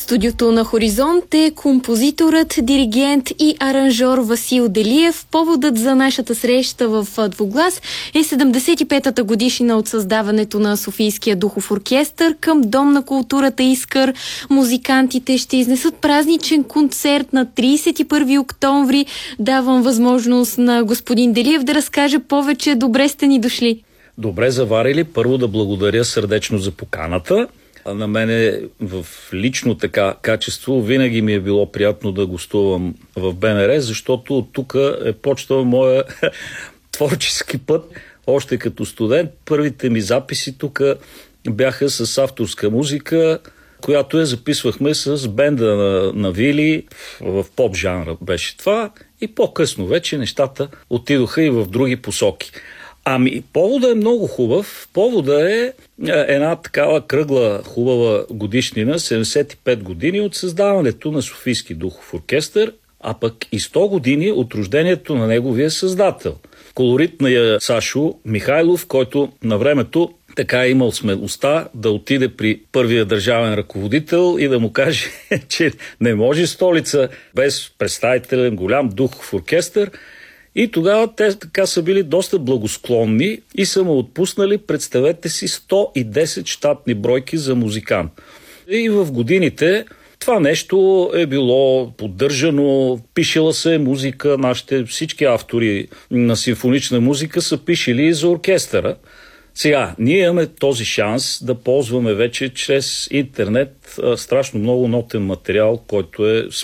студиото на Хоризонт е композиторът, диригент и аранжор Васил Делиев. Поводът за нашата среща в Двуглас е 75-та годишнина от създаването на Софийския духов оркестър. Към Дом на културата Искър музикантите ще изнесат празничен концерт на 31 октомври. Давам възможност на господин Делиев да разкаже повече. Добре сте ни дошли. Добре заварили. Първо да благодаря сърдечно за поканата. На мене в лично така качество винаги ми е било приятно да гостувам в БНР, защото от тук е почнал моя творчески път. Още като студент първите ми записи тук бяха с авторска музика, която записвахме с бенда на Вили, в поп жанра беше това, и по-късно вече нещата отидоха и в други посоки. Повода е много хубав. Повода е една такава кръгла хубава годишнина, 75 години от създаването на Софийски духов оркестър, а пък и 100 години от рождението на неговия създател. Колоритния Сашо Михайлов, който на времето така е имал смелостта да отиде при първия държавен ръководител и да му каже, че не може столица без представителен голям духов оркестър. И тогава те така са били доста благосклонни и са му отпуснали, представете си, 110 щатни бройки за музикант. И в годините това нещо е било поддържано, пишела се музика, нашите всички автори на симфонична музика са пишели и за оркестъра. Сега, ние имаме този шанс да ползваме вече чрез интернет страшно много нотен материал, който е